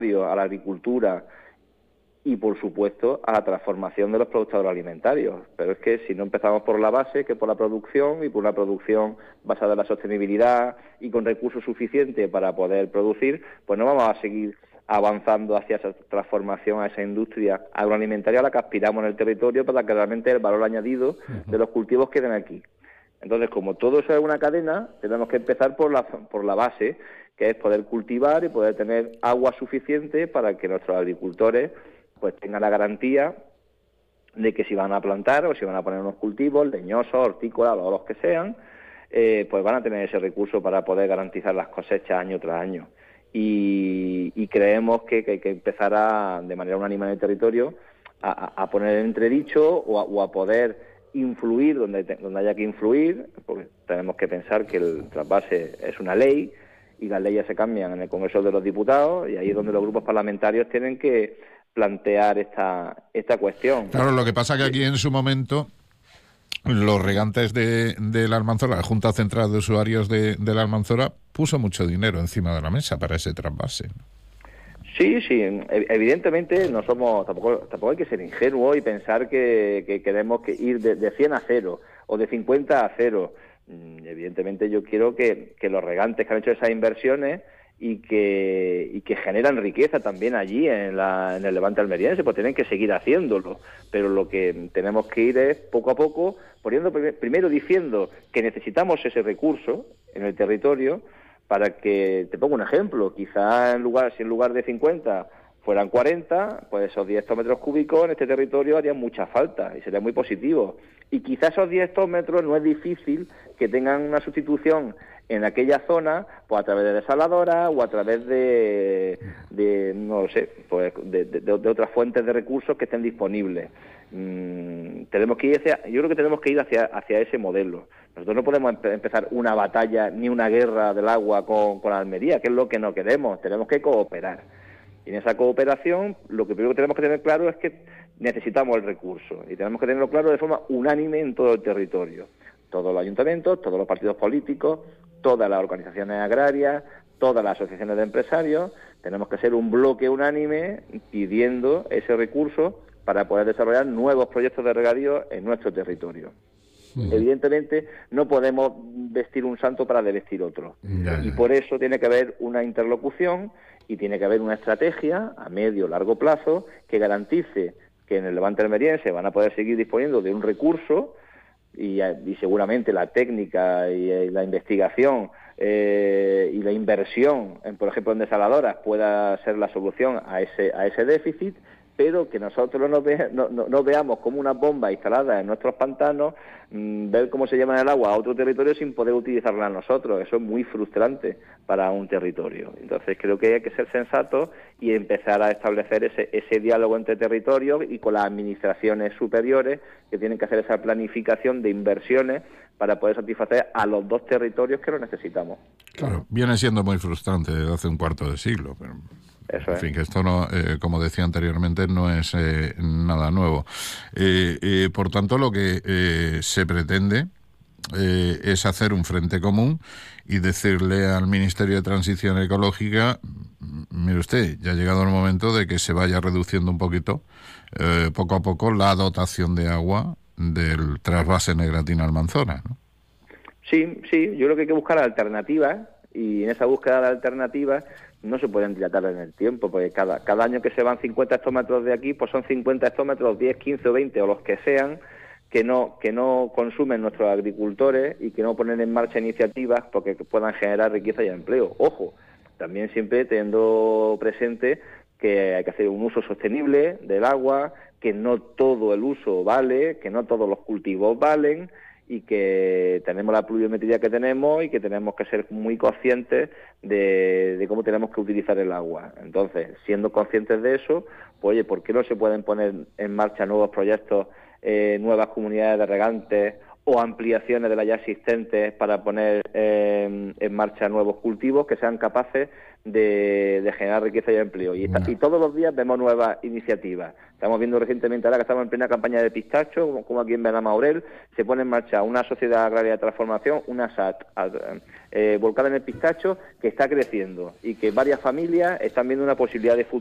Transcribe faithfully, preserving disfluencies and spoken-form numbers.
a la agricultura y, por supuesto, a la transformación de los productos agroalimentarios. Pero es que si no empezamos por la base, que por la producción, y por una producción basada en la sostenibilidad y con recursos suficientes para poder producir, pues no vamos a seguir avanzando hacia esa transformación, a esa industria agroalimentaria a la que aspiramos en el territorio, para que realmente el valor añadido de los cultivos queden aquí. Entonces, como todo eso es una cadena, tenemos que empezar por la, por la base, que es poder cultivar y poder tener agua suficiente para que nuestros agricultores pues tengan la garantía de que si van a plantar o si van a poner unos cultivos, leñosos, hortícolas o los que sean, eh, pues van a tener ese recurso para poder garantizar las cosechas año tras año. Y, y creemos que, que hay que empezar a, de manera unánime en el territorio a, a poner en entredicho o a, o a poder influir donde, donde haya que influir, porque tenemos que pensar que el trasvase es una ley y las leyes se cambian en el Congreso de los Diputados, y ahí es donde los grupos parlamentarios tienen que plantear esta esta cuestión. Claro, lo que pasa que aquí en su momento los regantes de, de la Almanzora, la Junta Central de Usuarios de, de la Almanzora, puso mucho dinero encima de la mesa para ese trasvase. Sí, sí, evidentemente no somos, tampoco, tampoco hay que ser ingenuos y pensar que, que queremos que ir de, de cien a cero o de cincuenta a cero. Evidentemente yo quiero que, que los regantes que han hecho esas inversiones y que y que generan riqueza también allí en, la, en el Levante almeriense, pues tienen que seguir haciéndolo. Pero lo que tenemos que ir es poco a poco poniendo primero diciendo que necesitamos ese recurso en el territorio, para que, te pongo un ejemplo, quizá en lugar, si en lugar de cincuenta fueran cuarenta, pues esos diez hectómetros cúbicos en este territorio harían mucha falta y sería muy positivo. Y quizá esos diez hectómetros no es difícil que tengan una sustitución en aquella zona, pues a través de desaladoras o a través de, de no lo sé, pues de, de, de otras fuentes de recursos que estén disponibles. Mm, tenemos que ir hacia, yo creo que tenemos que ir hacia, hacia ese modelo. Nosotros no podemos empe- empezar una batalla ni una guerra del agua con, con Almería, que es lo que no queremos. Tenemos que cooperar. Y en esa cooperación, lo que primero que tenemos que tener claro es que necesitamos el recurso, y tenemos que tenerlo claro de forma unánime en todo el territorio. Todos los ayuntamientos, todos los partidos políticos, todas las organizaciones agrarias, todas las asociaciones de empresarios, tenemos que ser un bloque unánime pidiendo ese recurso para poder desarrollar nuevos proyectos de regadío en nuestro territorio. Uh-huh. Evidentemente no podemos vestir un santo para desvestir otro. Uh-huh. Y por eso tiene que haber una interlocución y tiene que haber una estrategia a medio o largo plazo que garantice que en el Levante almeriense van a poder seguir disponiendo de un recurso y, y seguramente la técnica y, y la investigación eh, y la inversión, en, por ejemplo, en desaladoras pueda ser la solución a ese a ese déficit, pero que nosotros no, ve, no, no, no veamos como una bomba instalada en nuestros pantanos, mmm, ver cómo se lleva el agua a otro territorio sin poder utilizarla nosotros. Eso es muy frustrante para un territorio. Entonces creo que hay que ser sensatos y empezar a establecer ese, ese diálogo entre territorios y con las administraciones superiores, que tienen que hacer esa planificación de inversiones para poder satisfacer a los dos territorios que lo necesitamos. Claro, viene siendo muy frustrante desde hace un cuarto de siglo, pero... Eso en es. fin, que esto, no, eh, como decía anteriormente, no es eh, nada nuevo. Eh, eh, por tanto, lo que eh, se pretende eh, es hacer un frente común y decirle al Ministerio de Transición Ecológica, mire usted, ya ha llegado el momento de que se vaya reduciendo un poquito, eh, poco a poco, la dotación de agua del trasvase Negratina-Almanzora, ¿no? Sí, sí, yo creo que hay que buscar alternativas, y en esa búsqueda de alternativas no se pueden dilatar en el tiempo, porque cada, cada año que se van cincuenta hectómetros de aquí, pues son cincuenta hectómetros, diez, quince o veinte, o los que sean, que no que no consumen nuestros agricultores y que no ponen en marcha iniciativas porque puedan generar riqueza y empleo. Ojo, también siempre teniendo presente que hay que hacer un uso sostenible del agua, que no todo el uso vale, que no todos los cultivos valen, y que tenemos la pluviometría que tenemos y que tenemos que ser muy conscientes de, de cómo tenemos que utilizar el agua. Entonces, siendo conscientes de eso, pues oye, ¿por qué no se pueden poner en marcha nuevos proyectos, eh, nuevas comunidades de regantes o ampliaciones de las ya existentes para poner eh, en marcha nuevos cultivos que sean capaces de, de generar riqueza y empleo. Y, esta, y todos los días vemos nuevas iniciativas. Estamos viendo recientemente, ahora que estamos en plena campaña de pistacho, como, como aquí en Benamaurel, se pone en marcha una sociedad agraria de transformación, una S A T, eh, volcada en el pistacho, que está creciendo y que varias familias están viendo una posibilidad de futuro